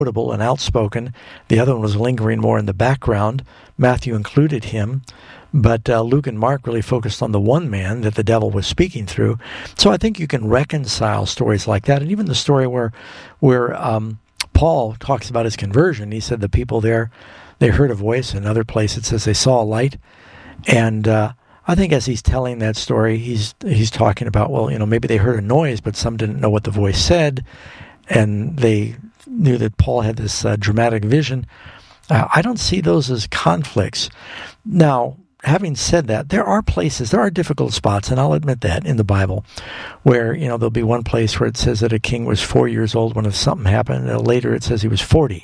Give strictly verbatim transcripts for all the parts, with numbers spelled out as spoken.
notable and outspoken. The other one was lingering more in the background. Matthew included him, but uh, Luke and Mark really focused on the one man that the devil was speaking through. So I think you can reconcile stories like that, and even the story where where um, Paul talks about his conversion. He said the people there, they heard a voice. In another place it says they saw a light, and uh, I think as he's telling that story, he's he's talking about, well, you know, maybe they heard a noise, but some didn't know what the voice said, and they knew that Paul had this uh, dramatic vision. Uh, I don't see those as conflicts. Now, having said that, there are places, there are difficult spots, and I'll admit that, in the Bible, where, you know, there'll be one place where it says that a king was four years old when something happened, and later it says he was forty.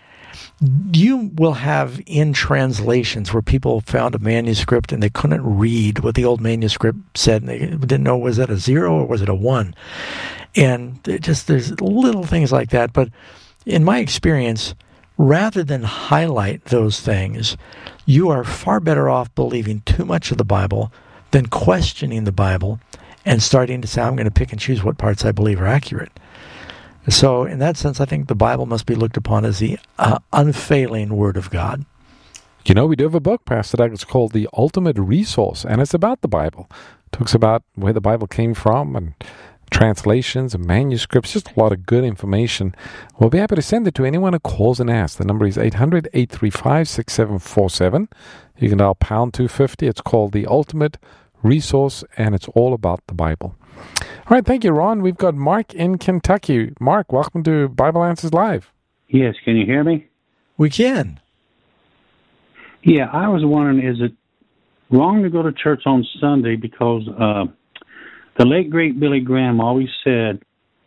You will have in translations where people found a manuscript and they couldn't read what the old manuscript said, and they didn't know, was that a zero or was it a one? And it just, there's little things like that. But in my experience, rather than highlight those things, you are far better off believing too much of the Bible than questioning the Bible and starting to say, I'm going to pick and choose what parts I believe are accurate. So in that sense, I think the Bible must be looked upon as the uh, unfailing Word of God. You know, we do have a book, Pastor Doug. It's called The Ultimate Resource, and it's about the Bible. It talks about where the Bible came from and translations and manuscripts, just a lot of good information. We'll be happy to send it to anyone who calls and asks. The number is eight hundred, eight three five, six seven four seven. You can dial pound two fifty. It's called The Ultimate Resource, and it's all about the Bible. All right, thank you, Ron. We've got Mark in Kentucky. Mark, welcome to Bible Answers Live. Yes, can you hear me? We can. Yeah, I was wondering, is it wrong to go to church on Sunday? Because uh, the late, great Billy Graham always said,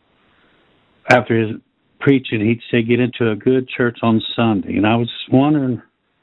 after his preaching, he'd say, get into a good church on Sunday. And I was wondering,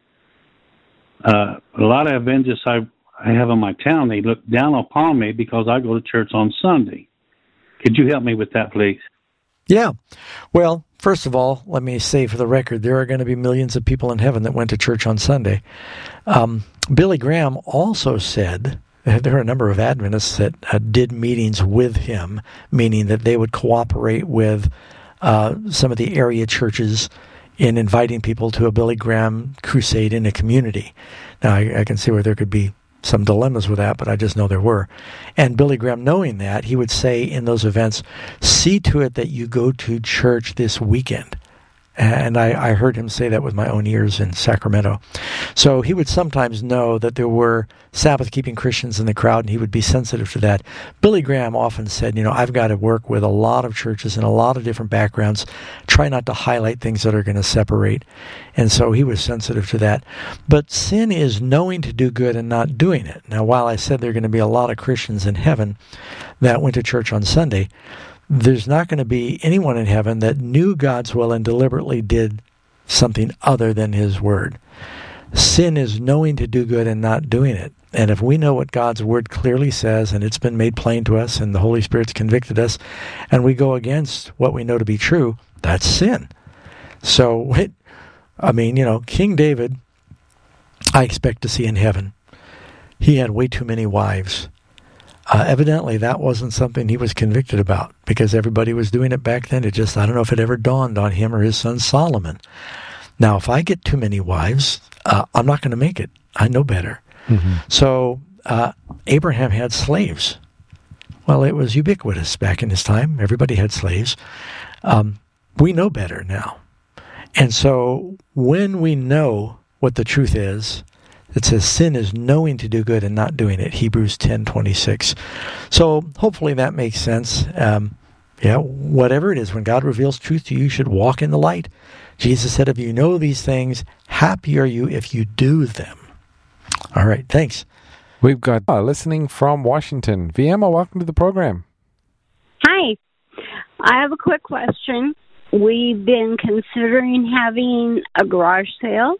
uh, a lot of evangelists I I have in my town, they look down upon me because I go to church on Sunday. Could you help me with that, please? Yeah. Well, first of all, let me say for the record, there are going to be millions of people in heaven that went to church on Sunday. Um, Billy Graham also said, there are a number of Adventists that uh, did meetings with him, meaning that they would cooperate with uh, some of the area churches in inviting people to a Billy Graham crusade in a community. Now, I, I can see where there could be some dilemmas with that, but I just know there were. And Billy Graham, knowing that, he would say in those events, see to it that you go to church this weekend. And I, I heard him say that with my own ears in Sacramento. So he would sometimes know that there were Sabbath-keeping Christians in the crowd, and he would be sensitive to that. Billy Graham often said, you know, I've got to work with a lot of churches and a lot of different backgrounds, try not to highlight things that are going to separate. And so he was sensitive to that. But sin is knowing to do good and not doing it. Now, while I said there are going to be a lot of Christians in heaven that went to church on Sunday, there's not going to be anyone in heaven that knew God's will and deliberately did something other than His Word. Sin is knowing to do good and not doing it. And if we know what God's Word clearly says, and it's been made plain to us, and the Holy Spirit's convicted us, and we go against what we know to be true, that's sin. So, it, I mean, you know, King David, I expect to see in heaven. He had way too many wives. Uh, evidently, that wasn't something he was convicted about because everybody was doing it back then. It just, I don't know if it ever dawned on him or his son Solomon. Now, if I get too many wives, uh, I'm not going to make it. I know better. Mm-hmm. So uh, Abraham had slaves. Well, it was ubiquitous back in his time. Everybody had slaves. Um, we know better now. And so when we know what the truth is, it says sin is knowing to do good and not doing it, Hebrews ten twenty-six. So hopefully that makes sense. Um, yeah, whatever it is, when God reveals truth to you, you should walk in the light. Jesus said, if you know these things, happy are you if you do them. All right, thanks. We've got uh, listening from Washington. V M, welcome to the program. Hi. I have a quick question. We've been considering having a garage sale,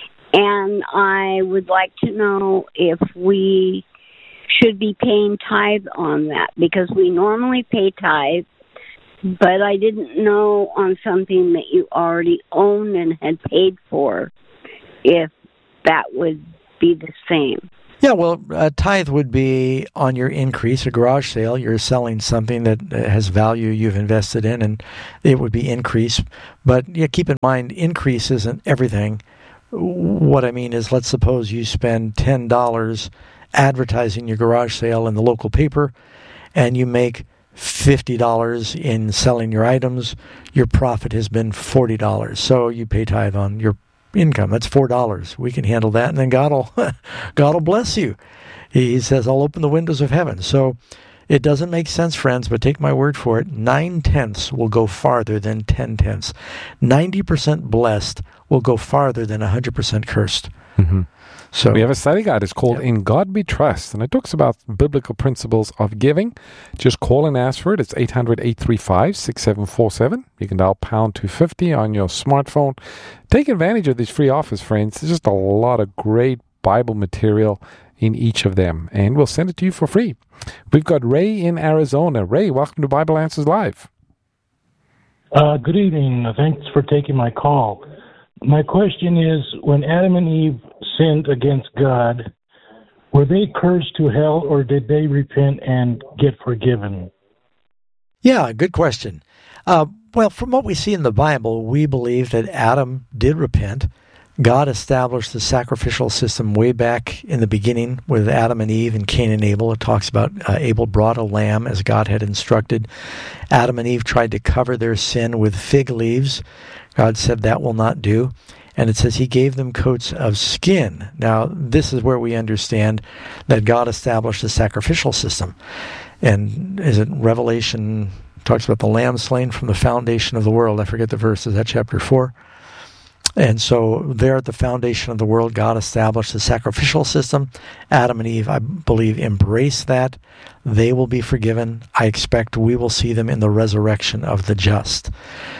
and I would like to know if we should be paying tithe on that, because we normally pay tithe, but I didn't know on something that you already own and had paid for if that would be the same. Yeah, well, a tithe would be on your increase, a garage sale. You're selling something that has value you've invested in, and it would be increase. But yeah, keep in mind, increase isn't everything. What I mean is, let's suppose you spend ten dollars advertising your garage sale in the local paper, and you make fifty dollars in selling your items. Your profit has been forty dollars. So you pay tithe on your income. That's four dollars. We can handle that, and then God will, God will bless you. He says, I'll open the windows of heaven. So it doesn't make sense, friends, but take my word for it. Nine-tenths will go farther than ten-tenths. ninety percent blessed will go farther than one hundred percent cursed. Mm-hmm. So we have a study guide. It's called Yep. In God We Trust, and it talks about biblical principles of giving. Just call and ask for it. It's eight hundred, eight three five, six seven four seven. You can dial pound two fifty on your smartphone. Take advantage of these free offers, friends. There's just a lot of great Bible material in each of them, and we'll send it to you for free. We've got Ray in Arizona. Ray, welcome to Bible Answers Live. Uh, good evening. Thanks for taking my call. My question is, when Adam and Eve sinned against God, were they cursed to hell, or did they repent and get forgiven? Yeah, good question. Uh, well, from what we see in the Bible, we believe that Adam did repent. God established the sacrificial system way back in the beginning with Adam and Eve and Cain and Abel. It talks about uh, Abel brought a lamb as God had instructed. Adam and Eve tried to cover their sin with fig leaves. God said that will not do. And it says he gave them coats of skin. Now, this is where we understand that God established the sacrificial system. And is it Revelation talks about the lamb slain from the foundation of the world? I forget the verse. Is that chapter four? And so there at the foundation of the world, God established the sacrificial system. Adam and Eve, I believe, embrace that. They will be forgiven. I expect we will see them in the resurrection of the just.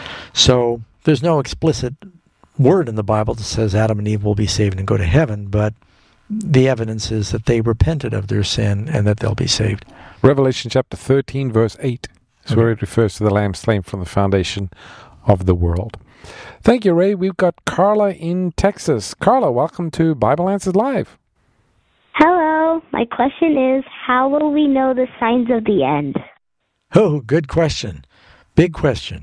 So there's no explicit word in the Bible that says Adam and Eve will be saved and go to heaven, but the evidence is that they repented of their sin and that they'll be saved. Revelation chapter thirteen, verse eight is where it refers to the lamb slain from the foundation of the world. Thank you, Ray. We've got Carla in Texas. Carla, welcome to Bible Answers Live. Hello. My question is, how will we know the signs of the end? Oh, good question. Big question.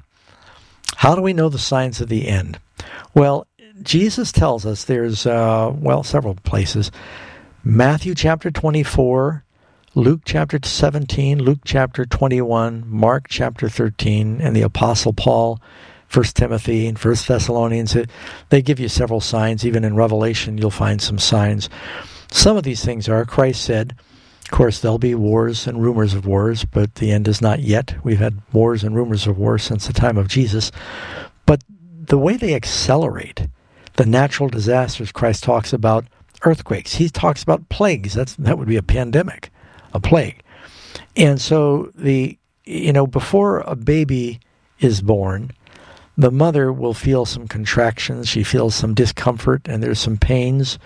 How do we know the signs of the end? Well, Jesus tells us there's, uh, well, several places. Matthew chapter twenty-four, Luke chapter seventeen, Luke chapter twenty-one, Mark chapter thirteen, and the Apostle Paul, First Timothy and First Thessalonians. They give you several signs. Even in Revelation, you'll find some signs. Some of these things are, Christ said, of course, there'll be wars and rumors of wars, but the end is not yet. We've had wars and rumors of wars since the time of Jesus. But the way they accelerate, the natural disasters, Christ talks about earthquakes. He talks about plagues. That's that would be a pandemic, a plague. And so the you know before a baby is born, the mother will feel some contractions. She feels some discomfort, and there's some pains.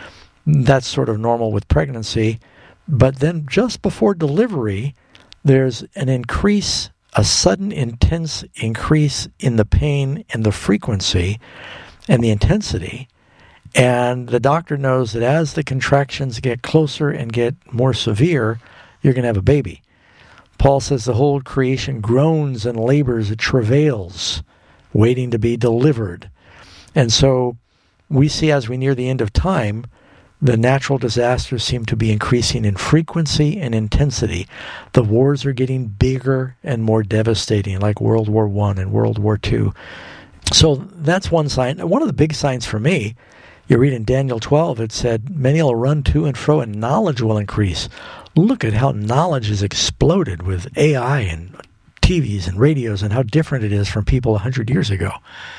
That's sort of normal with pregnancy. But then just before delivery, there's an increase, a sudden intense increase in the pain and the frequency and the intensity. And the doctor knows that as the contractions get closer and get more severe, you're going to have a baby. Paul says the whole creation groans and labors, it travails, waiting to be delivered. And so we see as we near the end of time, the natural disasters seem to be increasing in frequency and intensity. The wars are getting bigger and more devastating, like World War One and World War Two. So that's one sign. One of the big signs for me, you read in Daniel twelve, it said, many will run to and fro and knowledge will increase. Look at how knowledge has exploded with A I and T Vs and radios and how different it is from people one hundred years ago.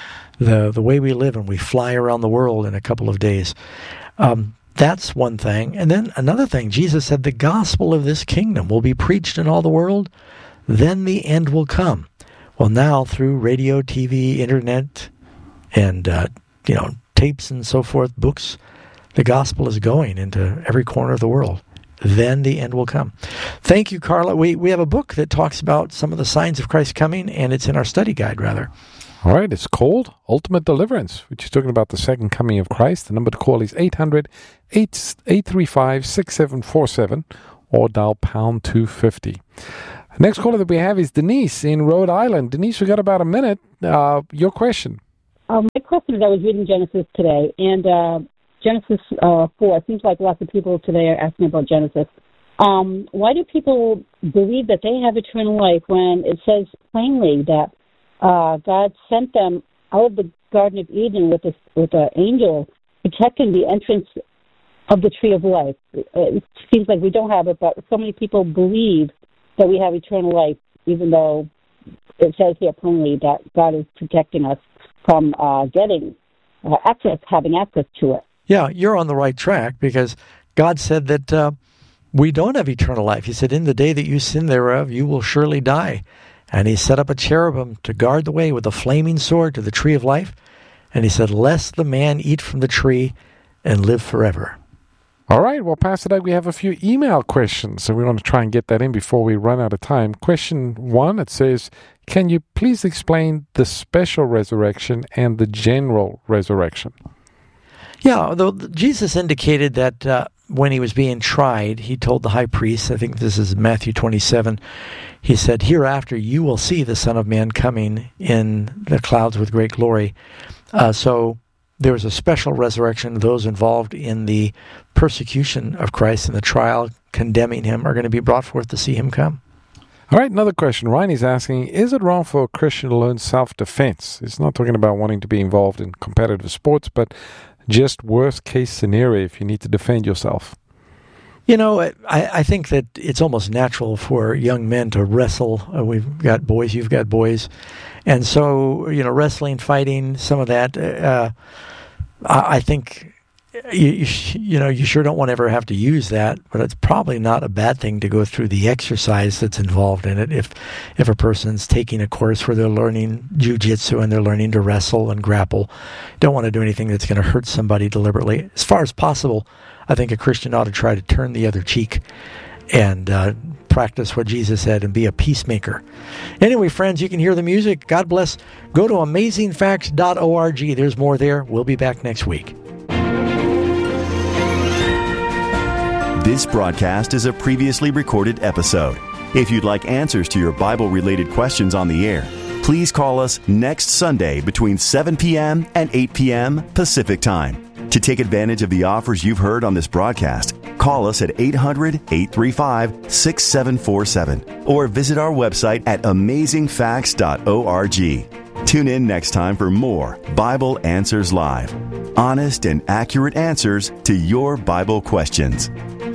The the way we live and we fly around the world in a couple of days. Um, that's one thing. And then another thing, Jesus said the gospel of this kingdom will be preached in all the world, then the end will come. Well, now through radio, T V, internet, and uh, you know tapes and so forth, books, the gospel is going into every corner of the world. Then the end will come. Thank you, Carla. We we have a book that talks about some of the signs of Christ coming, and it's in our study guide, rather. All right, it's called Ultimate Deliverance, which is talking about the second coming of Christ. The number to call is eight hundred, eight three five, six seven four seven or dial pound two fifty. Next caller that we have is Denise in Rhode Island. Denise, we got about a minute. Uh, your question. Um, my question is, I was reading Genesis today, and uh, Genesis uh, four, it seems like lots of people today are asking about Genesis. Um, why do people believe that they have eternal life when it says plainly that uh, God sent them out of the Garden of Eden with a, with an angel protecting the entrance of the tree of life? It seems like we don't have it, but so many people believe that we have eternal life, even though it says here plainly that God is protecting us from uh, getting uh, access, having access to it. Yeah, you're on the right track, because God said that uh, we don't have eternal life. He said, in the day that you sin thereof, you will surely die. And he set up a cherubim to guard the way with a flaming sword to the tree of life. And he said, lest the man eat from the tree and live forever. All right, well, Pastor Doug, we have a few email questions, so we want to try and get that in before we run out of time. Question one, it says, can you please explain the special resurrection and the general resurrection? Yeah, though Jesus indicated that uh, when he was being tried, he told the high priest, I think this is Matthew twenty-seven, he said, hereafter you will see the Son of Man coming in the clouds with great glory. Uh, so there was a special resurrection. Those involved in the persecution of Christ and the trial, condemning him, are going to be brought forth to see him come. All right, another question. Ryan is asking, is it wrong for a Christian to learn self-defense? It's not talking about wanting to be involved in competitive sports, but just worst-case scenario if you need to defend yourself. You know, I, I think that it's almost natural for young men to wrestle. Uh, we've got boys, you've got boys. And so, you know, wrestling, fighting, some of that, uh, I, I think... You, you, you know, you sure don't want to ever have to use that, but it's probably not a bad thing to go through the exercise that's involved in it. If if a person's taking a course where they're learning jiu-jitsu and they're learning to wrestle and grapple, don't want to do anything that's going to hurt somebody deliberately. As far as possible, I think a Christian ought to try to turn the other cheek and uh, practice what Jesus said and be a peacemaker. Anyway, friends, you can hear the music. God bless. Go to amazing facts dot org. There's more there. We'll be back next week. This broadcast is a previously recorded episode. If you'd like answers to your Bible-related questions on the air, please call us next Sunday between seven p.m. and eight p.m. Pacific Time. To take advantage of the offers you've heard on this broadcast, call us at eight hundred, eight three five, six seven four seven or visit our website at amazing facts dot org. Tune in next time for more Bible Answers Live. Honest and accurate answers to your Bible questions.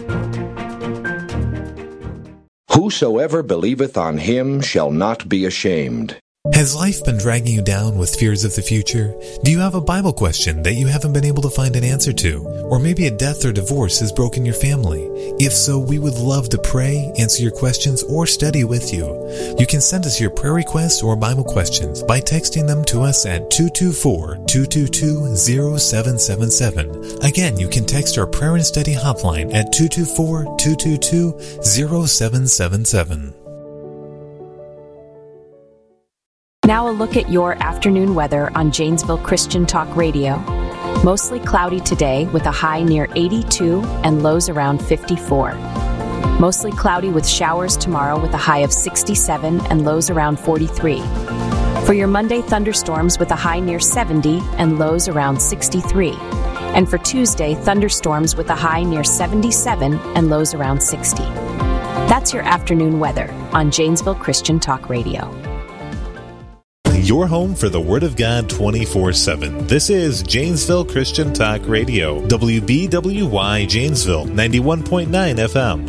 Whosoever believeth on him shall not be ashamed. Has life been dragging you down with fears of the future? Do you have a Bible question that you haven't been able to find an answer to? Or maybe a death or divorce has broken your family? If so, we would love to pray, answer your questions, or study with you. You can send us your prayer requests or Bible questions by texting them to us at two two four, two two two, zero seven seven seven. Again, you can text our prayer and study hotline at two two four, two two two, zero seven seven seven. Now a look at your afternoon weather on Janesville Christian Talk Radio. Mostly cloudy today with a high near eighty-two and lows around fifty-four. Mostly cloudy with showers tomorrow with a high of sixty-seven and lows around forty-three. For your Monday, thunderstorms with a high near seventy and lows around sixty-three. And for Tuesday, thunderstorms with a high near seventy-seven and lows around sixty. That's your afternoon weather on Janesville Christian Talk Radio. Your home for the Word of God twenty-four seven. This is Janesville Christian Talk Radio, W B W Y Janesville, ninety-one point nine F M.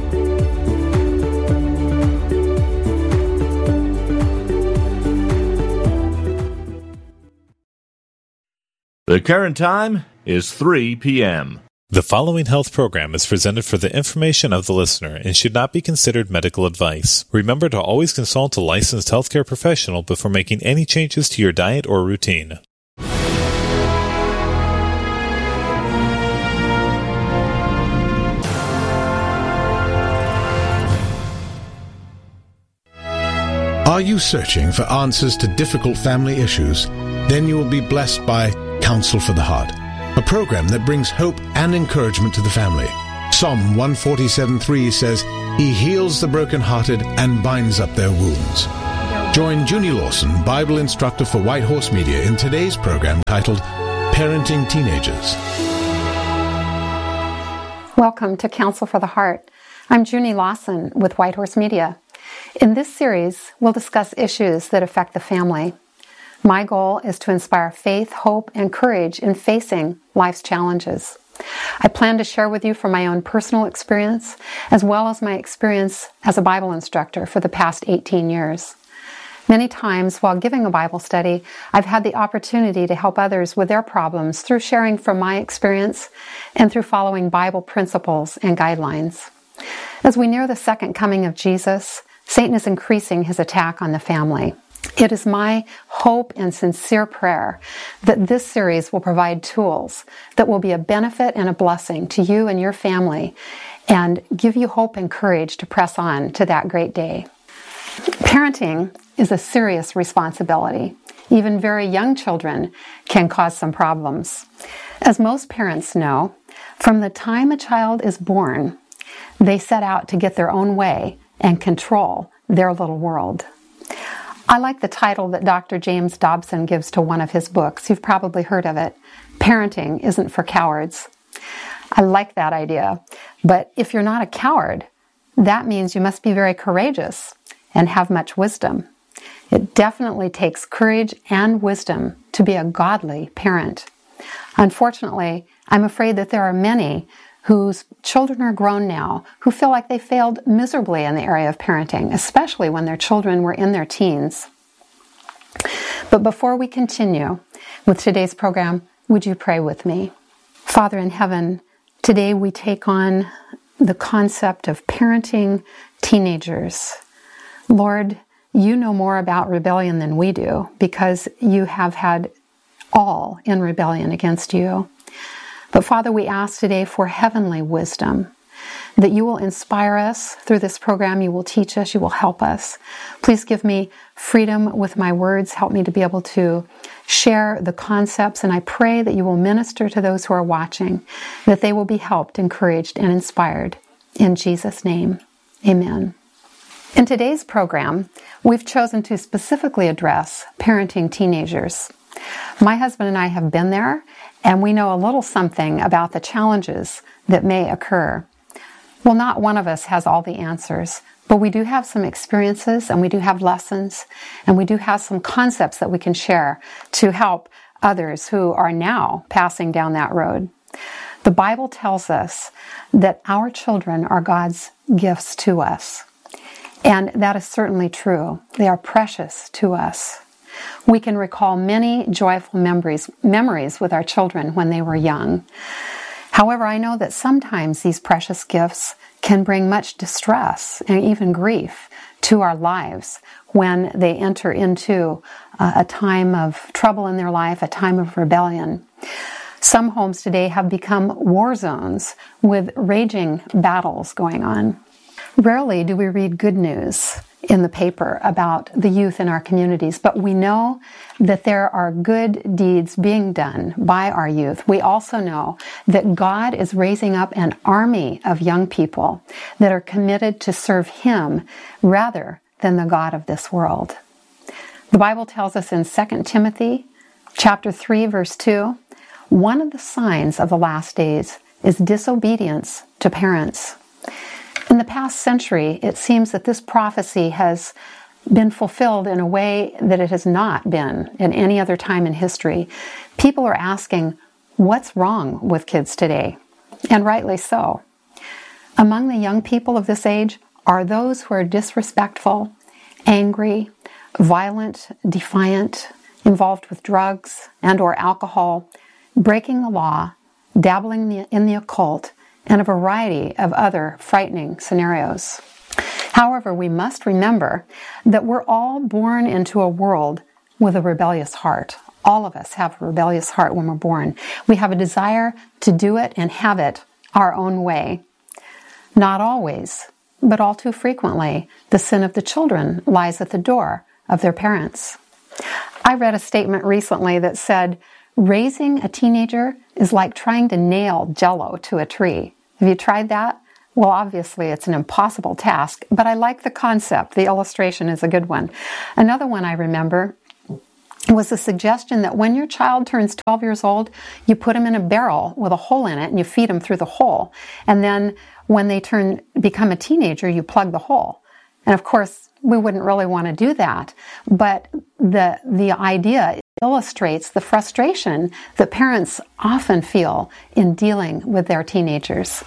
The current time is three p.m. The following health program is presented for the information of the listener and should not be considered medical advice. Remember to always consult a licensed healthcare professional before making any changes to your diet or routine. Are you searching for answers to difficult family issues? Then you will be blessed by Counsel for the Heart, a program that brings hope and encouragement to the family. Psalm one forty-seven three says, He heals the brokenhearted and binds up their wounds. Join Junie Lawson, Bible instructor for White Horse Media, in today's program titled Parenting Teenagers. Welcome to Counsel for the Heart. I'm Junie Lawson with White Horse Media. In this series, we'll discuss issues that affect the family. My goal is to inspire faith, hope, and courage in facing life's challenges. I plan to share with you from my own personal experience, as well as my experience as a Bible instructor for the past eighteen years. Many times while giving a Bible study, I've had the opportunity to help others with their problems through sharing from my experience and through following Bible principles and guidelines. As we near the second coming of Jesus, Satan is increasing his attack on the family. It is my hope and sincere prayer that this series will provide tools that will be a benefit and a blessing to you and your family and give you hope and courage to press on to that great day. Parenting is a serious responsibility. Even very young children can cause some problems. As most parents know, from the time a child is born, they set out to get their own way and control their little world. I like the title that Doctor James Dobson gives to one of his books. You've probably heard of it. Parenting Isn't for Cowards. I like that idea. But if you're not a coward, that means you must be very courageous and have much wisdom. It definitely takes courage and wisdom to be a godly parent. Unfortunately, I'm afraid that there are many whose children are grown now, who feel like they failed miserably in the area of parenting, especially when their children were in their teens. But before we continue with today's program, would you pray with me? Father in heaven, today we take on the concept of parenting teenagers. Lord, you know more about rebellion than we do because you have had all in rebellion against you. But Father, we ask today for heavenly wisdom, that you will inspire us through this program. You will teach us. You will help us. Please give me freedom with my words. Help me to be able to share the concepts. And I pray that you will minister to those who are watching, that they will be helped, encouraged, and inspired. In Jesus' name, amen. In today's program, we've chosen to specifically address parenting teenagers. My husband and I have been there, and we know a little something about the challenges that may occur. Well, not one of us has all the answers, but we do have some experiences, and we do have lessons, and we do have some concepts that we can share to help others who are now passing down that road. The Bible tells us that our children are God's gifts to us, and that is certainly true. They are precious to us. We can recall many joyful memories, memories with our children when they were young. However, I know that sometimes these precious gifts can bring much distress and even grief to our lives when they enter into uh, a time of trouble in their life, a time of rebellion. Some homes today have become war zones with raging battles going on. Rarely do we read good news in the paper about the youth in our communities, but we know that there are good deeds being done by our youth. We also know that God is raising up an army of young people that are committed to serve Him rather than the God of this world. The Bible tells us in Second Timothy chapter three, verse two, one of the signs of the last days is disobedience to parents. In the past century, it seems that this prophecy has been fulfilled in a way that it has not been in any other time in history. People are asking, what's wrong with kids today? And rightly so. Among the young people of this age are those who are disrespectful, angry, violent, defiant, involved with drugs and or alcohol, breaking the law, dabbling in the occult, and a variety of other frightening scenarios. However, we must remember that we're all born into a world with a rebellious heart. All of us have a rebellious heart when we're born. We have a desire to do it and have it our own way. Not always but all too frequently, the sin of the children lies at the door of their parents. I read a statement recently that said, raising a teenager is like trying to nail Jell-O to a tree. Have you tried that? Well, obviously it's an impossible task, but I like the concept. The illustration is a good one. Another one I remember was the suggestion that when your child turns twelve years old, you put them in a barrel with a hole in it and you feed them through the hole. And then when they turn become a teenager, you plug the hole. And of course, we wouldn't really want to do that. But the the idea illustrates the frustration that parents often feel in dealing with their teenagers.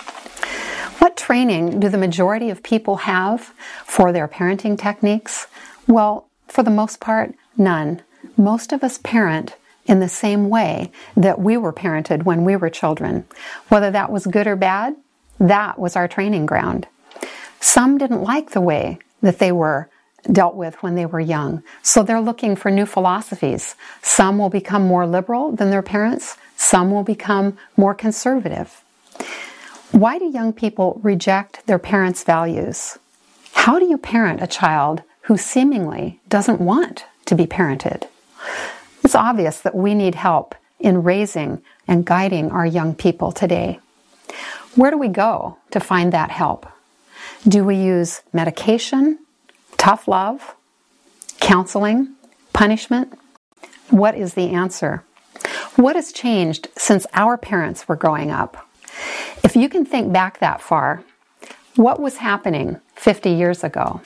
What training do the majority of people have for their parenting techniques? Well, for the most part, none. Most of us parent in the same way that we were parented when we were children. Whether that was good or bad, that was our training ground. Some didn't like the way that they were dealt with when they were young, so they're looking for new philosophies. Some will become more liberal than their parents. Some will become more conservative. Why do young people reject their parents' values? How do you parent a child who seemingly doesn't want to be parented? It's obvious that we need help in raising and guiding our young people today. Where do we go to find that help? Do we use medication, tough love, counseling, punishment? What is the answer? What has changed since our parents were growing up? If you can think back that far, what was happening fifty years ago?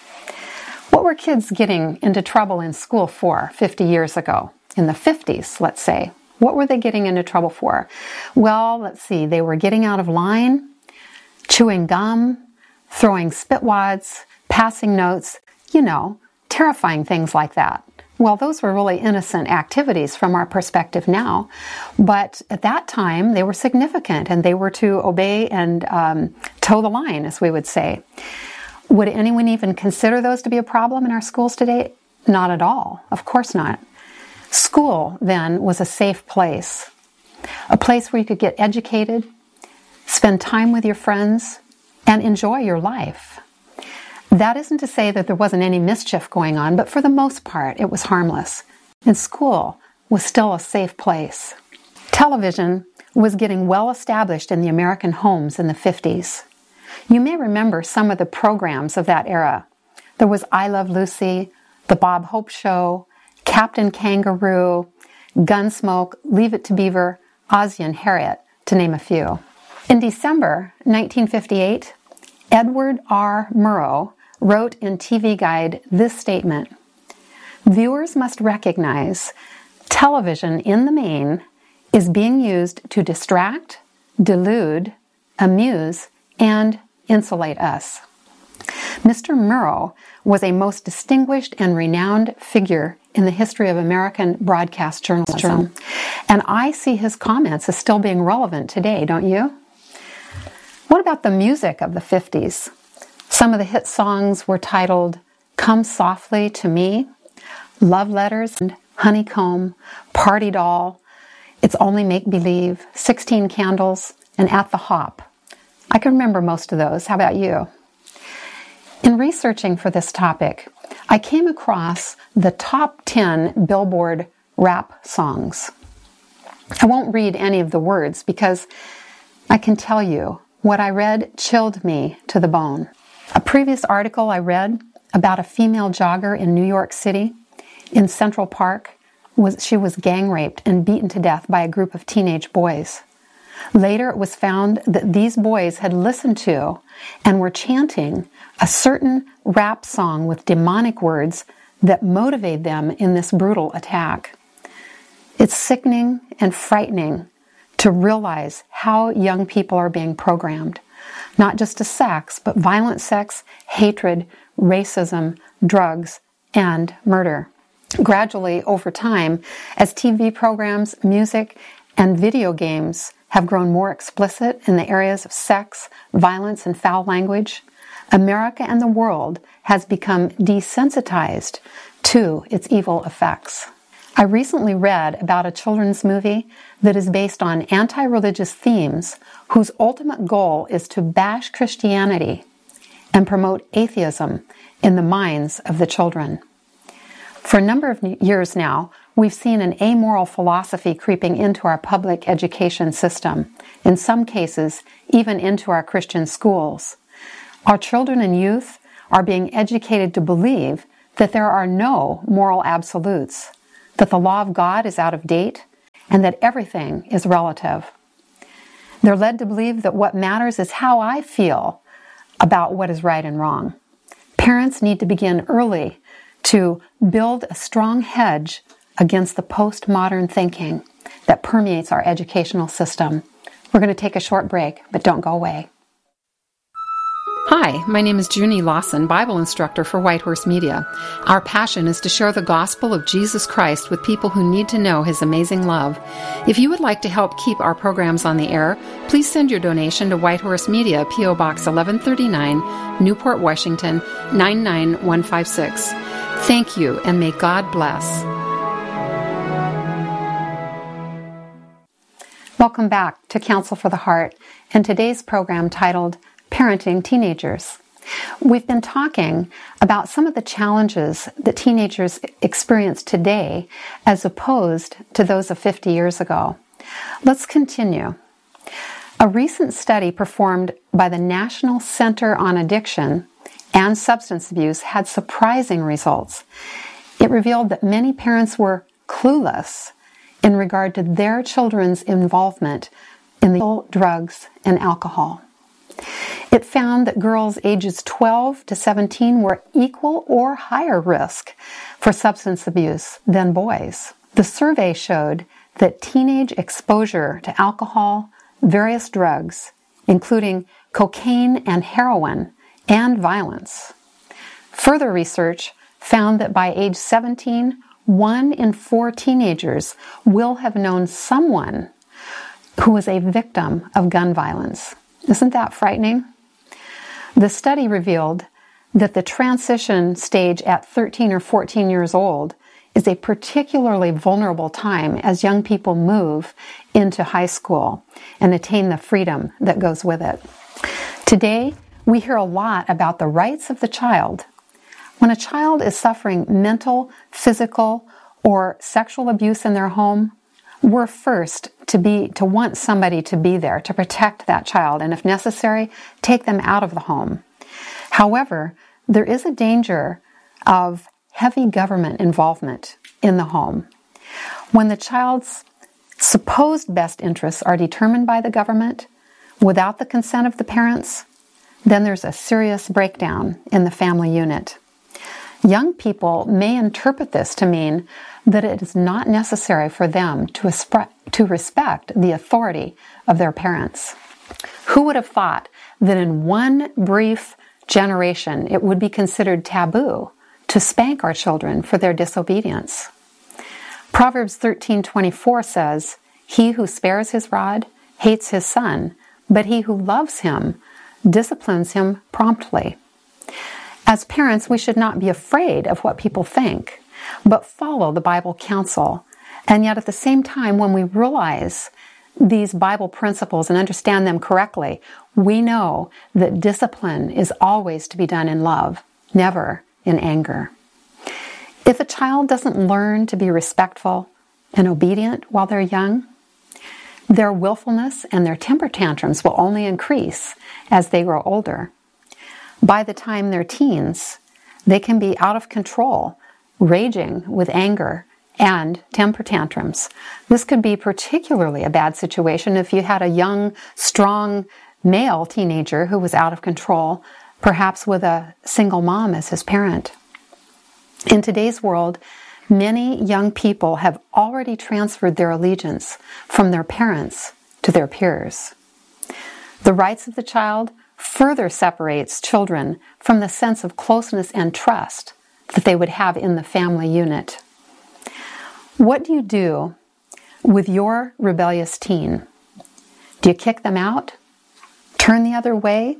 What were kids getting into trouble in school for fifty years ago? In the fifties, let's say. What were they getting into trouble for? Well, let's see. They were getting out of line, chewing gum, throwing spitwads, passing notes, you know, terrifying things like that. Well, those were really innocent activities from our perspective now, but at that time they were significant and they were to obey and um, toe the line, as we would say. Would anyone even consider those to be a problem in our schools today? Not at all. Of course not. School, then, was a safe place, a place where you could get educated, spend time with your friends, and enjoy your life. That isn't to say that there wasn't any mischief going on, but for the most part, it was harmless. And school was still a safe place. Television was getting well established in the American homes in the fifties. You may remember some of the programs of that era. There was I Love Lucy, The Bob Hope Show, Captain Kangaroo, Gunsmoke, Leave It to Beaver, Ozzie and Harriet, to name a few. In December nineteen fifty-eight, Edward R. Murrow wrote in T V Guide this statement: viewers must recognize television in the main is being used to distract, delude, amuse, and insulate us. Mister Murrow was a most distinguished and renowned figure in the history of American broadcast journalism. And I see his comments as still being relevant today, don't you? What about the music of the fifties? Some of the hit songs were titled Come Softly to Me, Love Letters, and Honeycomb, Party Doll, It's Only Make Believe, Sixteen Candles, and At the Hop. I can remember most of those. How about you? In researching for this topic, I came across the top ten Billboard rap songs. I won't read any of the words because I can tell you what I read chilled me to the bone. A previous article I read about a female jogger in New York City in Central Park was she was gang raped and beaten to death by a group of teenage boys. Later, it was found that these boys had listened to and were chanting a certain rap song with demonic words that motivated them in this brutal attack. It's sickening and frightening to realize how young people are being programmed, not just to sex, but violent sex, hatred, racism, drugs, and murder. Gradually, over time, as T V programs, music, and video games have grown more explicit in the areas of sex, violence, and foul language, America and the world has become desensitized to its evil effects. I recently read about a children's movie that is based on anti-religious themes whose ultimate goal is to bash Christianity and promote atheism in the minds of the children. For a number of years now, we've seen an amoral philosophy creeping into our public education system, in some cases, even into our Christian schools. Our children and youth are being educated to believe that there are no moral absolutes, that the law of God is out of date, and that everything is relative. They're led to believe that what matters is how I feel about what is right and wrong. Parents need to begin early to build a strong hedge against the postmodern thinking that permeates our educational system. We're going to take a short break, but don't go away. Hi, my name is Junie Lawson, Bible instructor for White Horse Media. Our passion is to share the gospel of Jesus Christ with people who need to know His amazing love. If you would like to help keep our programs on the air, please send your donation to White Horse Media, P O Box eleven thirty-nine, Newport, Washington, nine nine one five six. Thank you, and may God bless. Welcome back to Counsel for the Heart and today's program titled Parenting Teenagers. We've been talking about some of the challenges that teenagers experience today as opposed to those of fifty years ago. Let's continue. A recent study performed by the National Center on Addiction and Substance Abuse had surprising results. It revealed that many parents were clueless in regard to their children's involvement in the drugs and alcohol. It found that girls ages twelve to seventeen were equal or higher risk for substance abuse than boys. The survey showed that teenage exposure to alcohol, various drugs, including cocaine and heroin, and violence. Further research found that by age seventeen, one in four teenagers will have known someone who was a victim of gun violence. Isn't that frightening? The study revealed that the transition stage at thirteen or fourteen years old is a particularly vulnerable time as young people move into high school and attain the freedom that goes with it. Today, we hear a lot about the rights of the child. When a child is suffering mental, physical, or sexual abuse in their home, we're first to be to want somebody to be there to protect that child, and if necessary, take them out of the home. However, there is a danger of heavy government involvement in the home. When the child's supposed best interests are determined by the government without the consent of the parents, then there's a serious breakdown in the family unit. Young people may interpret this to mean that it is not necessary for them to, espre- to respect the authority of their parents. Who would have thought that in one brief generation it would be considered taboo to spank our children for their disobedience? Proverbs thirteen twenty-four says, "He who spares his rod hates his son, but he who loves him disciplines him promptly." As parents, we should not be afraid of what people think, but follow the Bible counsel. And yet at the same time, when we realize these Bible principles and understand them correctly, we know that discipline is always to be done in love, never in anger. If a child doesn't learn to be respectful and obedient while they're young, their willfulness and their temper tantrums will only increase as they grow older. By the time they're teens, they can be out of control, raging with anger and temper tantrums. This could be particularly a bad situation if you had a young, strong male teenager who was out of control, perhaps with a single mom as his parent. In today's world, many young people have already transferred their allegiance from their parents to their peers. The rights of the child further separates children from the sense of closeness and trust that they would have in the family unit. What do you do with your rebellious teen? Do you kick them out? Turn the other way?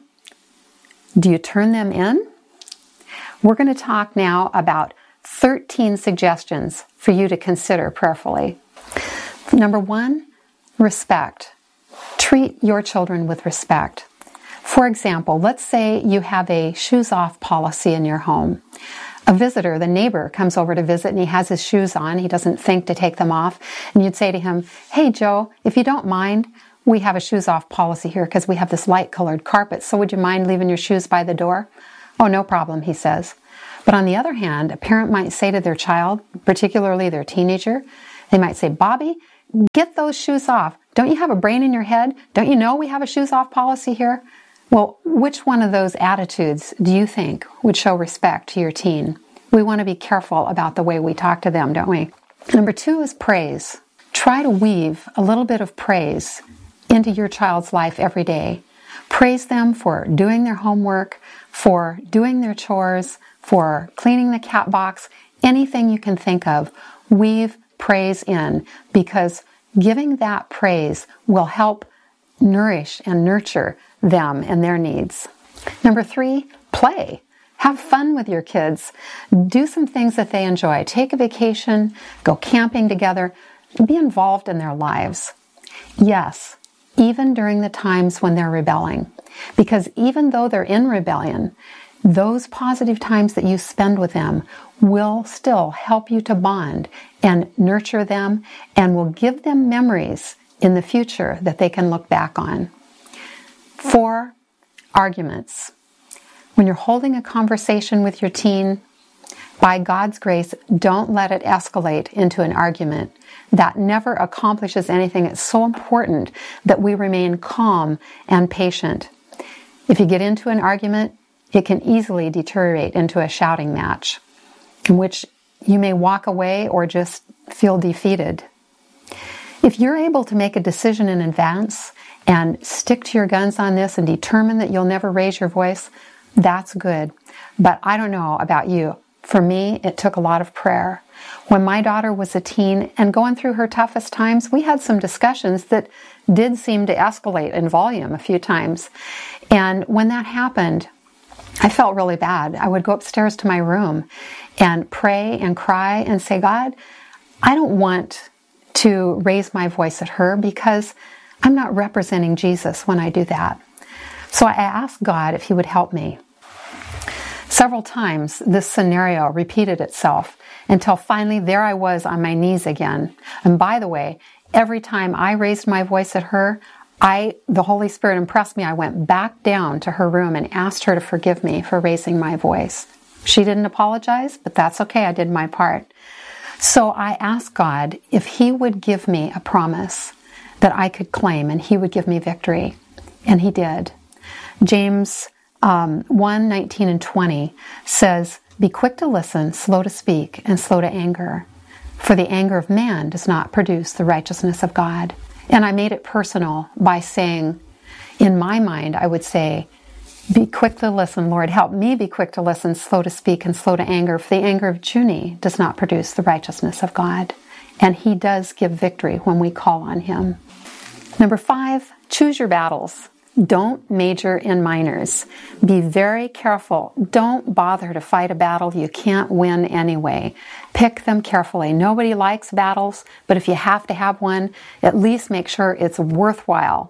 Do you turn them in? We're going to talk now about thirteen suggestions for you to consider prayerfully. Number one, respect. Treat your children with respect. For example, let's say you have a shoes off policy in your home. A visitor, the neighbor, comes over to visit and he has his shoes on. He doesn't think to take them off. And you'd say to him, "Hey, Joe, if you don't mind, we have a shoes off policy here because we have this light colored carpet. So would you mind leaving your shoes by the door?" "Oh, no problem," he says. But on the other hand, a parent might say to their child, particularly their teenager, they might say, "Bobby, get those shoes off. Don't you have a brain in your head? Don't you know we have a shoes off policy here?" Well, which one of those attitudes do you think would show respect to your teen? We want to be careful about the way we talk to them, don't we? Number two is praise. Try to weave a little bit of praise into your child's life every day. Praise them for doing their homework, for doing their chores, for cleaning the cat box, anything you can think of. Weave praise in, because giving that praise will help nourish and nurture them and their needs. Number three, play. Have fun with your kids. Do some things that they enjoy. Take a vacation, go camping together, be involved in their lives. Yes, even during the times when they're rebelling. Because even though they're in rebellion, those positive times that you spend with them will still help you to bond and nurture them and will give them memories in the future that they can look back on. Four, arguments. When you're holding a conversation with your teen, by God's grace, don't let it escalate into an argument. That never accomplishes anything. It's so important that we remain calm and patient. If you get into an argument, it can easily deteriorate into a shouting match, in which you may walk away or just feel defeated. If you're able to make a decision in advance and stick to your guns on this and determine that you'll never raise your voice, that's good. But I don't know about you. For me, it took a lot of prayer. When my daughter was a teen and going through her toughest times, we had some discussions that did seem to escalate in volume a few times. And when that happened, I felt really bad. I would go upstairs to my room and pray and cry and say, "God, I don't want to raise my voice at her because I'm not representing Jesus when I do that." So I asked God if He would help me. Several times this scenario repeated itself until finally there I was on my knees again. And by the way, every time I raised my voice at her, I, the Holy Spirit impressed me. I went back down to her room and asked her to forgive me for raising my voice. She didn't apologize, but that's okay. I did my part. So I asked God if He would give me a promise that I could claim and He would give me victory. And He did. James um, one, nineteen and twenty says, "Be quick to listen, slow to speak, and slow to anger. For the anger of man does not produce the righteousness of God." And I made it personal by saying, in my mind, I would say, "Be quick to listen, Lord. Help me be quick to listen, slow to speak, and slow to anger. For the anger of Junie does not produce the righteousness of God." And He does give victory when we call on Him. Number five, choose your battles. Don't major in minors. Be very careful. Don't bother to fight a battle you can't win anyway. Pick them carefully. Nobody likes battles, but if you have to have one, at least make sure it's worthwhile.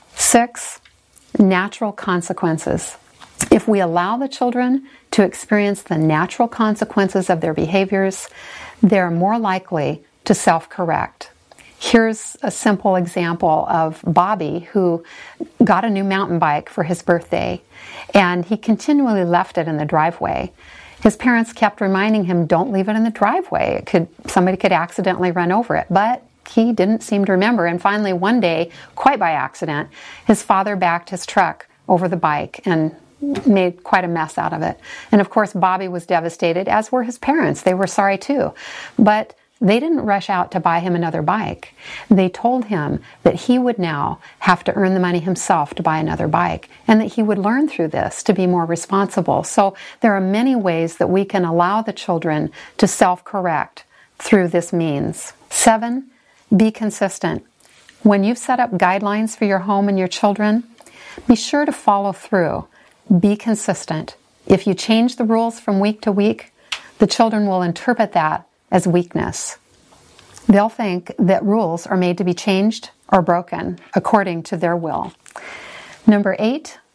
Six, natural consequences. If we allow the children to experience the natural consequences of their behaviors, they're more likely to self-correct. Here's a simple example of Bobby, who got a new mountain bike for his birthday, and he continually left it in the driveway. His parents kept reminding him, "Don't leave it in the driveway. It could, somebody could accidentally run over it." But he didn't seem to remember, and finally one day, quite by accident, his father backed his truck over the bike and made quite a mess out of it. And of course, Bobby was devastated, as were his parents. They were sorry too. But they didn't rush out to buy him another bike. They told him that he would now have to earn the money himself to buy another bike, and that he would learn through this to be more responsible. So there are many ways that we can allow the children to self-correct through this means. Seven, be consistent. When you've set up guidelines for your home and your children, be sure to follow through. Be consistent. If you change the rules from week to week, the children will interpret that as weakness. They'll think that rules are made to be changed or broken according to their will. Number eight,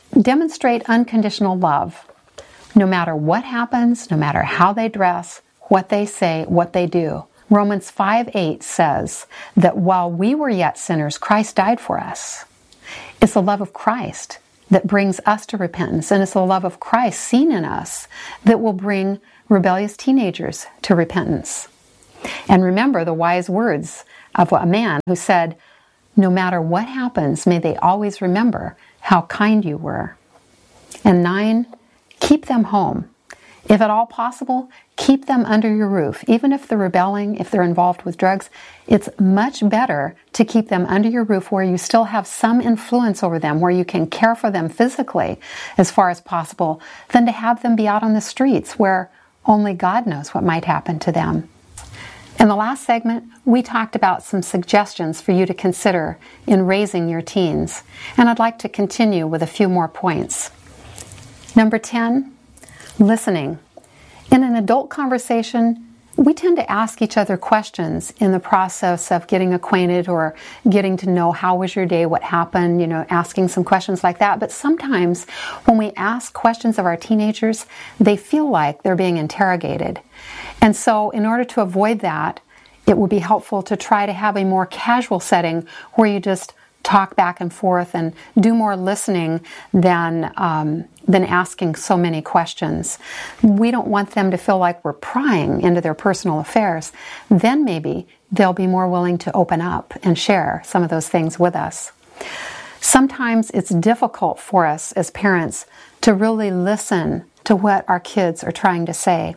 Demonstrate unconditional love. No matter what happens, no matter how they dress, what they say, what they do. Romans five eight says that while we were yet sinners, Christ died for us. It's the love of Christ that brings us to repentance, and it's the love of Christ seen in us that will bring rebellious teenagers to repentance. And remember the wise words of a man who said, no matter what happens, may they always remember how kind you were. And nine, keep them home. If at all possible, keep them under your roof. Even if they're rebelling, if they're involved with drugs, it's much better to keep them under your roof where you still have some influence over them, where you can care for them physically as far as possible, than to have them be out on the streets where only God knows what might happen to them. In the last segment, we talked about some suggestions for you to consider in raising your teens, and I'd like to continue with a few more points. Number ten, listening. In an adult conversation, we tend to ask each other questions in the process of getting acquainted or getting to know how was your day, what happened, you know, asking some questions like that. But sometimes when we ask questions of our teenagers, they feel like they're being interrogated. And so in order to avoid that, it would be helpful to try to have a more casual setting where you just talk back and forth and do more listening than um, than asking so many questions. We don't want them to feel like we're prying into their personal affairs. Then maybe they'll be more willing to open up and share some of those things with us. Sometimes it's difficult for us as parents to really listen to what our kids are trying to say.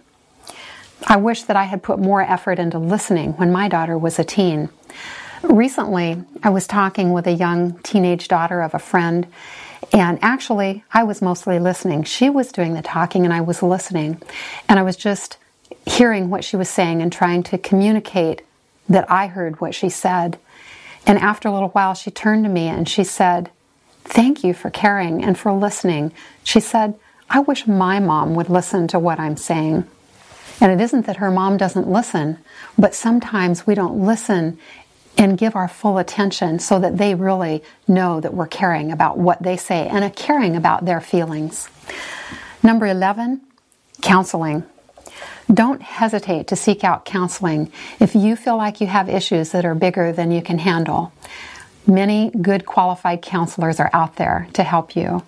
I wish that I had put more effort into listening when my daughter was a teen. Recently, I was talking with a young teenage daughter of a friend, and actually, I was mostly listening. She was doing the talking, and I was listening, and I was just hearing what she was saying and trying to communicate that I heard what she said. And after a little while, she turned to me and she said, "Thank you for caring and for listening." She said, "I wish my mom would listen to what I'm saying." And it isn't that her mom doesn't listen, but sometimes we don't listen and give our full attention so that they really know that we're caring about what they say and are caring about their feelings. Number eleven, counseling. Don't hesitate to seek out counseling if you feel like you have issues that are bigger than you can handle. Many good qualified counselors are out there to help you.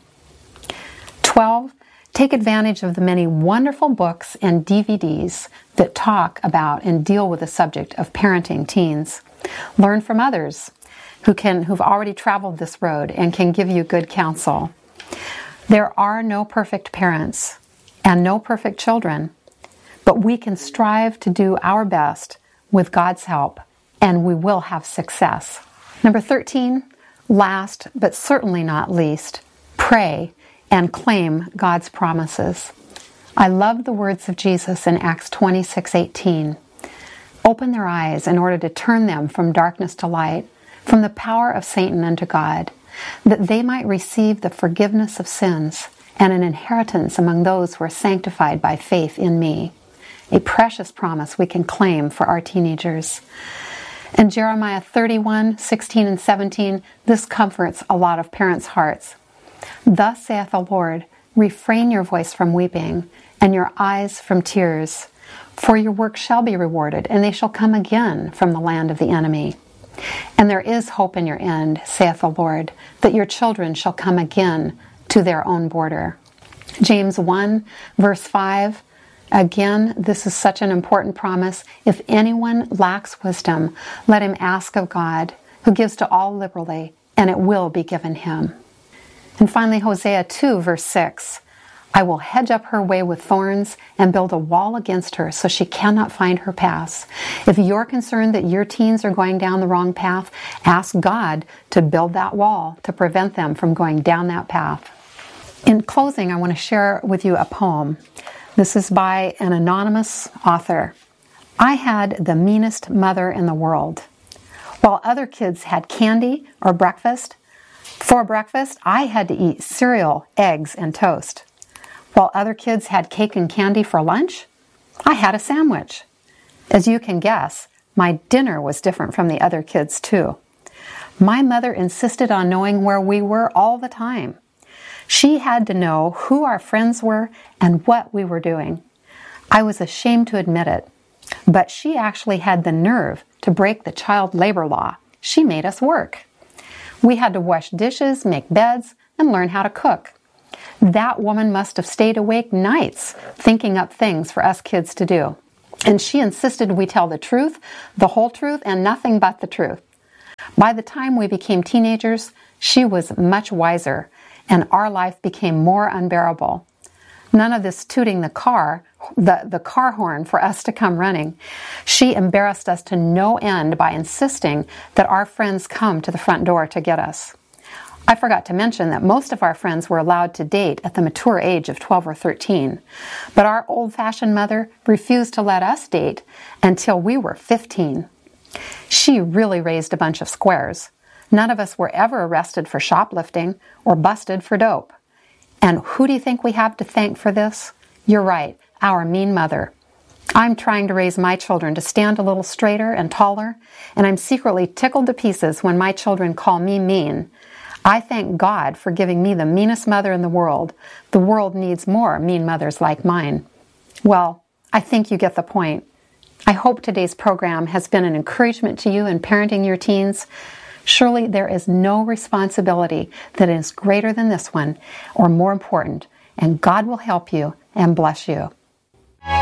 twelve, take advantage of the many wonderful books and D V Ds that talk about and deal with the subject of parenting teens. Learn from others who can, who've already traveled this road and can give you good counsel. There are no perfect parents and no perfect children, but we can strive to do our best with God's help, and we will have success. Number thirteen, last but certainly not least, pray and claim God's promises. I love the words of Jesus in Acts twenty-six eighteen. Open their eyes in order to turn them from darkness to light, from the power of Satan unto God, that they might receive the forgiveness of sins and an inheritance among those who are sanctified by faith in me. A precious promise we can claim for our teenagers. And Jeremiah thirty-one sixteen and seventeen, this comforts a lot of parents' hearts. Thus saith the Lord, refrain your voice from weeping, and your eyes from tears. For your work shall be rewarded, and they shall come again from the land of the enemy. And there is hope in your end, saith the Lord, that your children shall come again to their own border. James one, verse five, again, this is such an important promise. If anyone lacks wisdom, let him ask of God, who gives to all liberally, and it will be given him. And finally, Hosea two, verse six, I will hedge up her way with thorns and build a wall against her so she cannot find her paths. If you're concerned that your teens are going down the wrong path, ask God to build that wall to prevent them from going down that path. In closing, I want to share with you a poem. This is by an anonymous author. I had the meanest mother in the world. While other kids had candy or breakfast, for breakfast, I had to eat cereal, eggs, and toast. While other kids had cake and candy for lunch, I had a sandwich. As you can guess, my dinner was different from the other kids too. My mother insisted on knowing where we were all the time. She had to know who our friends were and what we were doing. I was ashamed to admit it, but she actually had the nerve to break the child labor law. She made us work. We had to wash dishes, make beds, and learn how to cook. That woman must have stayed awake nights thinking up things for us kids to do. And she insisted we tell the truth, the whole truth, and nothing but the truth. By the time we became teenagers, she was much wiser, and our life became more unbearable. None of this tooting the car, the, the car horn for us to come running. She embarrassed us to no end by insisting that our friends come to the front door to get us. I forgot to mention that most of our friends were allowed to date at the mature age of twelve or thirteen, but our old-fashioned mother refused to let us date until we were fifteen. She really raised a bunch of squares. None of us were ever arrested for shoplifting or busted for dope. And who do you think we have to thank for this? You're right, our mean mother. I'm trying to raise my children to stand a little straighter and taller, and I'm secretly tickled to pieces when my children call me mean. I thank God for giving me the meanest mother in the world. The world needs more mean mothers like mine. Well, I think you get the point. I hope today's program has been an encouragement to you in parenting your teens. Surely there is no responsibility that is greater than this one or more important, and God will help you and bless you.